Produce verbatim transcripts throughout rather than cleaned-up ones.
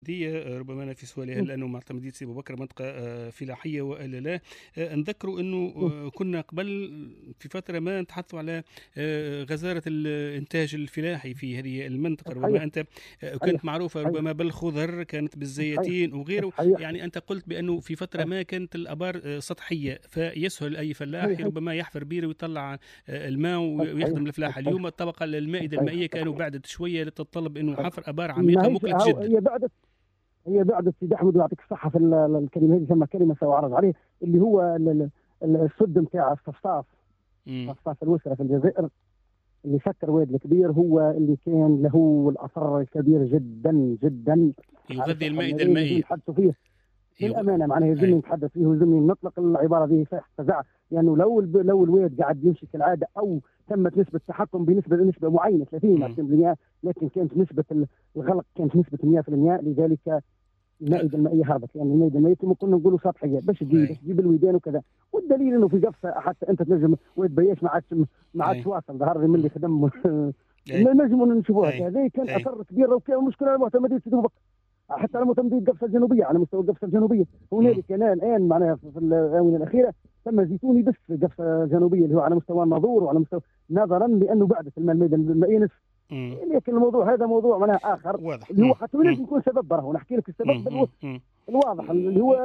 دي ربما أنا في سؤالي هل أنه معتمدية سيدي بكر منطقة آه، فلاحية وإلا لا؟ آه، نذكروا أنه آه، كنا قبل في فترة ما نتحدثوا على آه، غزارة الإنتاج الفلاحي في هذه المنطقة. ربما صحيح أنت آه، كنت صحيح معروفة صحيح ربما بالخضر، كانت صحيح بالزيتين وغيره. صحيح يعني أنت قلت بأنه في فترة ما كانت الآبار آه، سطحية، فيسهل أي فلاح صحيح ربما يحفر بير ويطلع آه، الماء ويخدم صحيح الفلاحة. صحيح اليوم الطبقة المائدة صحيح المائية كانوا بعدت شوية لتتطلب أنه صحيح. حفر آبار ما عميقة هيش ممكن هو- جدا. هي بعدت هي بعدت سيدي احمد، ويعطيك الصحه في ال- ال- الكلمه هذه، ثم كلمه ساعرض عليه، اللي هو ال- ال- ال- السد نتاع الصفصاف. مم. صفصاف الوسرة في الجزائر، اللي سكر واد الكبير، هو اللي كان له الاثر الكبير جدا جدا على يغذي الصحه المائدة المائيه، اللي المائية. نتحدث فيه يغ... للامانه. معناها أي. يلزمني نتحدث فيه ويلزمني نطلق العباره هذه صحيح فزع، لانه يعني لو الب... لو الواد قاعد يمشي كالعاده، او تمت نسبه تحكم بنسبه نسبه معينه ثلاثين مم. أربعين بالمئة، لكن كانت نسبه الغلق كانت نسبه مئة بالمئة. لذلك المائده المائيه هربت، يعني المائده المائيه كما كنا نقولوا سطحيه، باش تجي باش أي. تجيب الويدان وكذا. والدليل انه في قفصه حتى انت تنجم واد بياش ما عادش ما عادش أي. واصل ظهر من اللي خدم أي. نجموا نشوفوها. أي. هذا كان أي. اثر كبير، لو كان مشكله على معتمديه سيدي بكر، حتى على معتمديه القفصه الجنوبيه، على مستوى القفصه الجنوبيه. مم. هنالك الان الان معناها في الاونه الاخيره تم زيتوني بس في القفصه الجنوبيه، اللي هو على مستوى الناظور وعلى مستوى، نظرا لانه بعدت المائده المائيه نصف. مم. لكن الموضوع هذا موضوع معناه اخر، واضح. اللي هو مم. حتى مم. لازم يكون سبب برا، ونحكي لك السبب مم. بالو... مم. الواضح اللي هو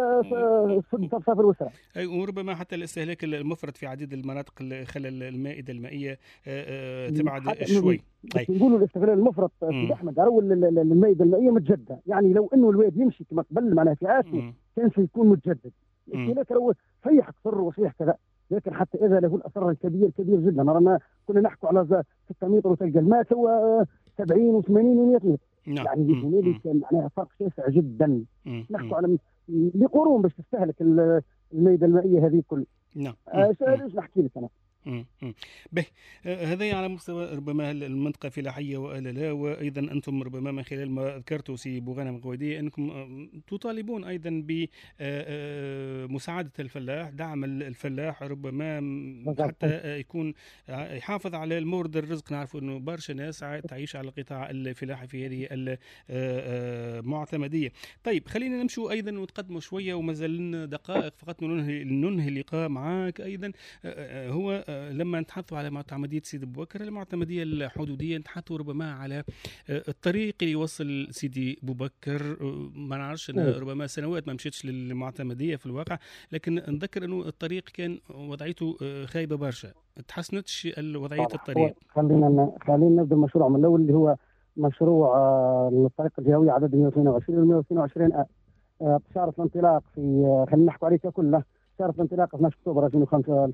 سد صفصاف الوسرى. أي. وربما حتى الاستهلاك المفرط في عديد المناطق اللي خلى المائدة المائية آه، آه، تبعد حتى شوي. بس أي. نقولوا الاستغلال المفرط مم. سيدي احمد، راهو المائده المائيه متجدده. يعني لو انه الواد يمشي كما قبل معناها في عاشته مم. كان سيكون متجدد. مم. الاستهلاك راهو صحيح قصر وصحيح كذا، لكن حتى اذا له الاثر الكبير كبير جدا. رانا كنا نحكوا على ستة متر وتلقى الماء سوى سبعين و80 و100 متر. نعم. يعني مم. هنالك مم. معناها فرق شاسع جدا. مم. نحكوا على لقرون باش تستهلك المائده المائيه هذه كل. نعم. آه مم. ايش نحكي لك انا؟ مم. مم. به آه، هذا على مستوى ربما المنطقة فلاحية وإلا لا. وأيضا أنتم ربما من خلال ما ذكرتوا سي بوغانا مغودية أنكم آه، تطالبون أيضا بمساعدة الفلاح، دعم الفلاح ربما م- حتى آه، يكون آه، يحافظ على المورد الرزق. نعرف أنه برشا ناس ع- تعيش على القطاع الفلاحي في هذه المعتمدية. طيب خلينا نمشوا أيضا ونتقدموا شوية، وما زال لنا دقائق فقط ننهي ننهي اللقاء معك. أيضا آه، هو آه، لما نتحدثوا على معتمدية سيدي بوبكر، المعتمدية الحدودية، نتحدثوا ربما على آه، الطريق اللي يوصل سيدي بوبكر. آه، ما نعرفش أنا ربما سنوات ما مشيتش للمعتمدية في الواقع، لكن نذكر أنه الطريق كان وضعيته آه، خايبة برشا. تحسنتش وضعية الطريق؟ خلينا خلينا نبدا المشروع من الاول، اللي هو مشروع آه، الطريق الجهوي عدد مئة واثنين وعشرين و مئة واثنين وعشرين آ. آه، شارة الانطلاق في آه، خلينا نحكوا عليه ككله. شارة الانطلاق اثني عشر اكتوبر ألفين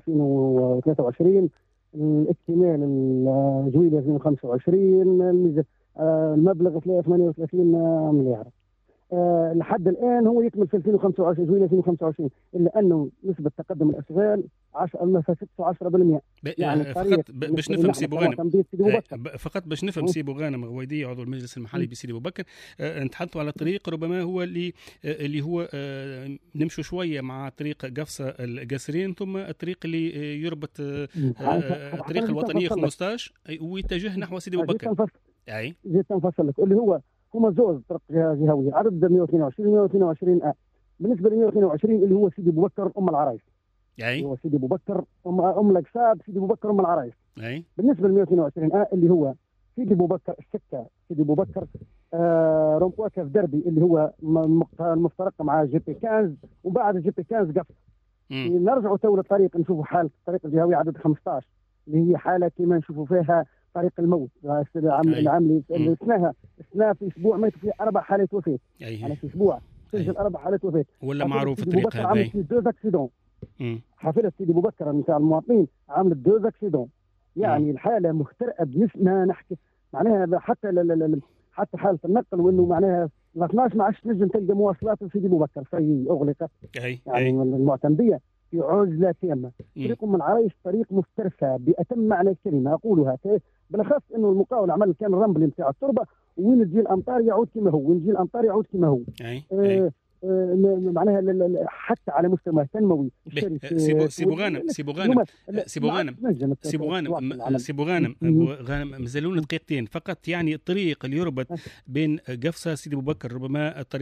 وثلاثة وعشرين، الاكتمال الجويلي ألفين وخمسة وعشرين، الميز- آه، المبلغ ثمانية وثلاثين مليار. آه، لحد الان هو يكمل في ألفين وخمسة وعشرين، جويلية ألفين وخمسة وعشرين، الا انه نسبه تقدم الاشغال عشرة ما فاتتش عشرة بالمئة. يعني الطريق فقط ب- باش نفهم سي بوغانا، كمعتمدية سيدي بوبكر. ب- فقط باش نفهم سي بوغانا مغويدية عضو المجلس المحلي بسيدي بوبكر، آه، نتحدثوا على طريق ربما هو اللي آه، اللي هو آه، نمشوا شوية مع طريق قفصة القاسرين، ثم الطريق اللي آه، يربط آه، آه، الطريق الوطنية خمسة عشر ويتجه نحو سيدي بوبكر. اي جيت نفصل لك، اللي هو هما زوز طرق جهوية عدد مئة واثنين وعشرين و مئة واثنين وعشرين آ. بالنسبة ل مئة واثنين وعشرين اللي هو سيدي بوبكر ام العرايس، اي هو سيدي بوبكر ام ام الاقصاب، سيدي بوبكر ام العرايس. اي بالنسبه ل مئة واثنين وعشرين آ اللي هو سيدي بوبكر السكه، سيدي بوبكر آه رومبوا كاف دربي، اللي هو المفترق مع جي بي خمسة، وبعد جي بي خمسة قفص. نرجعوا تو للطريق نشوفوا حاله الطريق الجهوي عدد خمسة عشر، اللي هي حاله كما نشوفوا فيها طريق الموت. العام العام اللي سناها سنة في اسبوع ماتوا فيه اربع حالات وفاه. يعني في اسبوع سجل اربع حالات وفاه. ولا معروف الطريق هذا. عملت دوز اكسيدون. حافله سيدي بوبكر نتاع المواطنين عملت دوز اكسيدون. يعني مم. الحاله مخترقه بنسبه نحكي معناها حتى ل ل ل حتى حاله النقل، وانه معناها ل اثناش ما عادش تنجم تلقى مواصلات لسيدي بوبكر، في اغلقت. أي. يعني أي. المعتمديه في عزله تامه. طريق ام العرايش طريق مفترسه باتم معنى الكلمه، اقولها بالاخص انه المقاول عمل كان الرمبل نتاع التربه، وين تجي الامطار يعود كما هو، وين تجي الامطار يعود كما هو. أي. آه معناها حتى على مستوى تنموي. سيبو سيبو غانم سيبو غانم سيبو غانم سيبو غانم سيبو غانم غانم مازالون دقيقتين فقط. يعني الطريق اللي يربط بين قفصة سيدي أبو بكر ربما